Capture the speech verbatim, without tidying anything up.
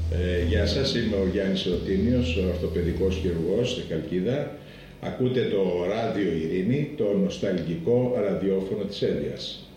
Ε, γεια σας, είμαι ο Γιάννης Ρωτίνιος, ο ορθοπαιδικός χειρουργός στη Χαλκίδα. Ακούτε το Ράδιο Ειρήνη, το νοσταλγικό ραδιόφωνο της Ένδειας.